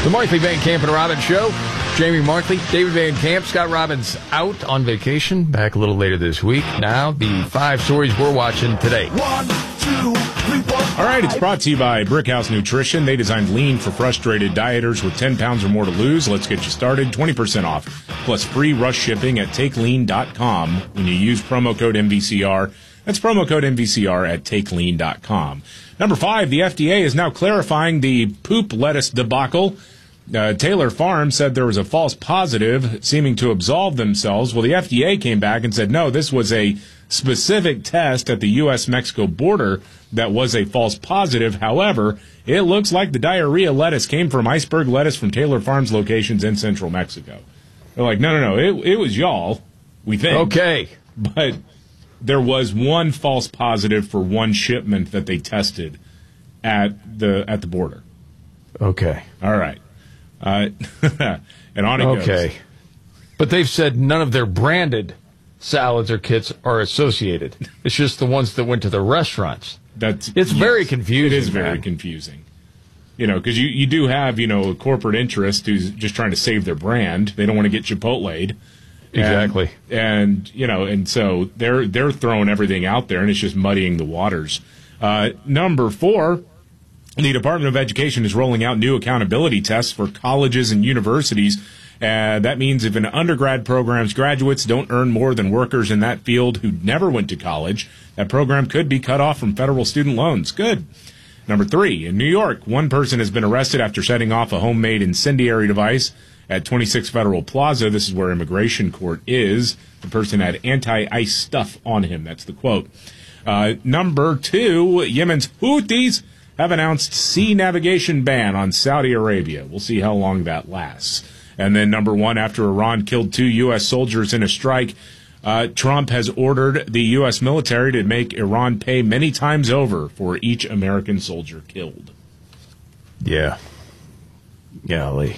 The Markley, Van Camp, and Robbins Show. Jamie Markley, David Van Camp, Scott Robbins out on vacation. Back a little later this week. Now, the 5 stories we're watching today. 1, 2, 3, 4. All right, it's brought to you by Brickhouse Nutrition. They designed lean for frustrated dieters with 10 pounds or more to lose. Let's get you started. 20% off, plus free rush shipping at takelean.com when you use promo code MVCR. That's promo code MVCR at takelean.com. Number 5, the FDA is now clarifying the poop lettuce debacle. Taylor Farms said there was a false positive, seeming to absolve themselves. Well, the FDA came back and said, no, this was a specific test at the U.S.-Mexico border that was a false positive. However, it looks like the diarrhea lettuce came from iceberg lettuce from Taylor Farms locations in central Mexico. They're like, no, it was y'all, we think. Okay. But there was one false positive for one shipment that they tested at the border. Okay. All right. And on it goes. Okay. But they've said none of their branded salads or kits are associated. It's just the ones that went to the restaurants. It's very confusing. It is very confusing. Because you do have, a corporate interest who's just trying to save their brand. They don't want to get Chipotle'd. Exactly. And so they're throwing everything out there, and it's just muddying the waters. Number 4, the Department of Education is rolling out new accountability tests for colleges and universities. That means if an undergrad program's graduates don't earn more than workers in that field who never went to college, that program could be cut off from federal student loans. Good. Number 3, in New York, one person has been arrested after setting off a homemade incendiary device at 26 Federal Plaza. This is where immigration court is. The person had anti-ice stuff on him. That's the quote. Number 2, Yemen's Houthis have announced sea navigation ban on Saudi Arabia. We'll see how long that lasts. And then number 1, after Iran killed 2 U.S. soldiers in a strike, Trump has ordered the U.S. military to make Iran pay many times over for each American soldier killed. Yeah. Golly.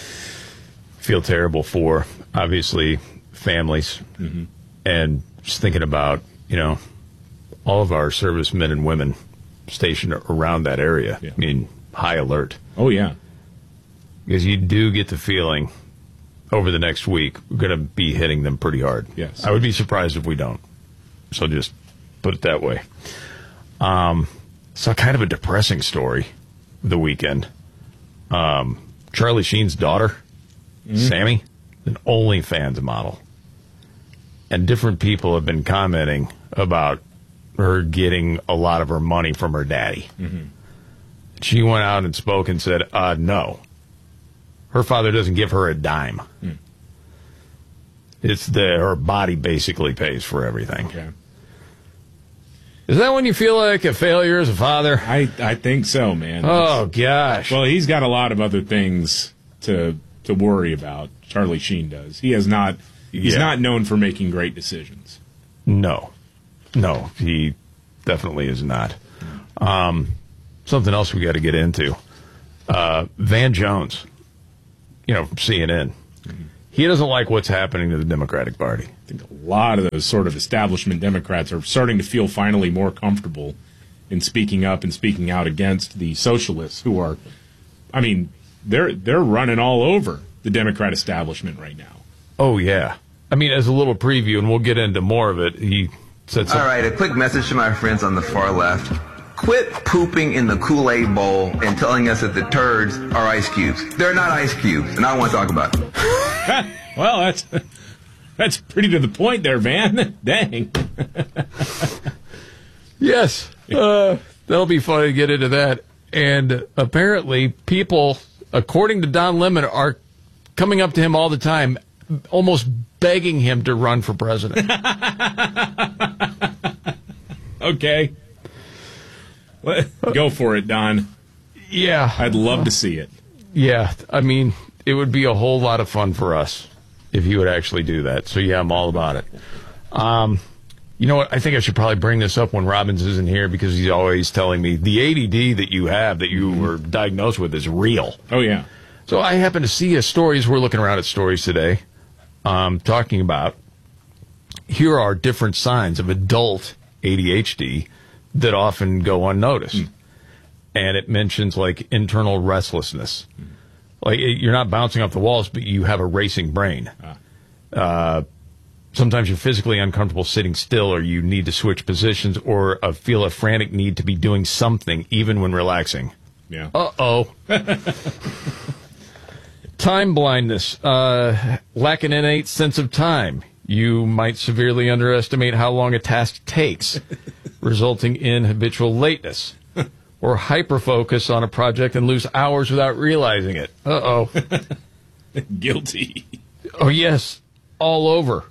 Feel terrible for, obviously, families. Mm-hmm. And just thinking about, all of our servicemen and women stationed around that area. Yeah. I mean, high alert. Oh, yeah. Because you do get the feeling over the next week we're going to be hitting them pretty hard. Yes. I would be surprised if we don't. So just put it that way. So kind of a depressing story the weekend. Charlie Sheen's daughter, Sammy, an OnlyFans model. And different people have been commenting about her getting a lot of her money from her daddy. Mm-hmm. She went out and spoke and said, no. Her father doesn't give her a dime. Mm. It's her body basically pays for everything. Okay. Is that when you feel like a failure as a father? I think so, man. Oh, gosh. Well, he's got a lot of other things to worry about. Charlie Sheen does. He's not known for making great decisions. No, he definitely is not. Something else we got to get into. Van Jones, from CNN. Mm-hmm. He doesn't like what's happening to the Democratic Party. I think a lot of those sort of establishment Democrats are starting to feel finally more comfortable in speaking up and speaking out against the socialists who are, they're running all over the Democrat establishment right now. Oh, yeah. As a little preview, and we'll get into more of it, he said something. All right, a quick message to my friends on the far left. Quit pooping in the Kool-Aid bowl and telling us that the turds are ice cubes. They're not ice cubes, and I don't want to talk about it. Well, that's pretty to the point there, Van. Dang. Yes. That'll be fun to get into that. And apparently people, according to Don Lemon, are coming up to him all the time, almost begging him to run for president. Okay. Go for it, Don. Yeah. I'd love to see it. Yeah. It would be a whole lot of fun for us if he would actually do that. So, yeah, I'm all about it. You know what? I think I should probably bring this up when Robbins isn't here because he's always telling me the ADD that you have, that you were diagnosed with, is real. Oh, yeah. So I happen to see a story, as we're looking around at stories today, talking about here are different signs of adult ADHD that often go unnoticed. And it mentions, like, internal restlessness, Like, you're not bouncing off the walls, but you have a racing brain. Sometimes you're physically uncomfortable sitting still, or you need to switch positions, or feel a frantic need to be doing something, even when relaxing. Yeah. Uh-oh. Time blindness. Lack an innate sense of time. You might severely underestimate how long a task takes, resulting in habitual lateness. Or hyperfocus on a project and lose hours without realizing it. Uh-oh. Guilty. Oh, yes. All over.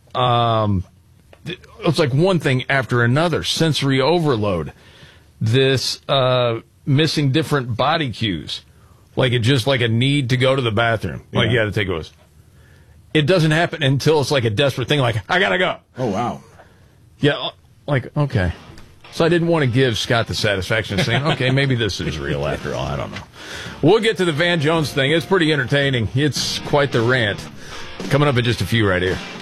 It's like one thing after another. Sensory overload. This missing different body cues. Like it's just like a need to go to the bathroom. Like you got to take a. It doesn't happen until it's like a desperate thing. Like, I got to go. Oh, wow. Yeah. Like, okay. So I didn't want to give Scott the satisfaction of saying, okay, maybe this is real after all. I don't know. We'll get to the Van Jones thing. It's pretty entertaining. It's quite the rant. Coming up in just a few right here.